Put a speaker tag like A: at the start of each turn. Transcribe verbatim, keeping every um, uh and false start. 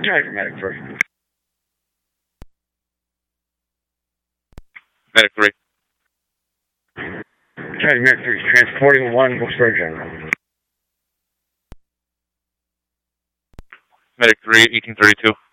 A: Try for medic three.
B: Medic three.
A: Try medic three. Transporting one Wilkes-Barre General.
B: Medic three, eighteen thirty-two.